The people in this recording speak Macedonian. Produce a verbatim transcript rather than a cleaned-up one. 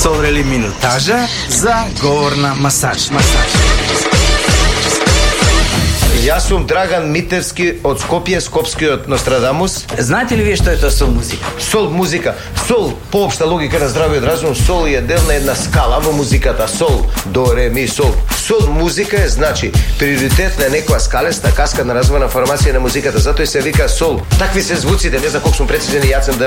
Сол рели минутажа за говорна масаж. Масаж. Јас сум Драган Митевски од Скопје, скопскиот Нострадамус. Знаете ли вие што е тоа сол музика? Сол музика. Сол, по општа логика на здравиот разум, сол е дел на една скала во музиката. Сол, до, ре, ми, сол. Сол музика е, значи, приоритет на некоја скалеста каскадна развојна формација на музиката. Затоа и се вика сол. Такви се звуците, не знам колку сум прецизен и јацен да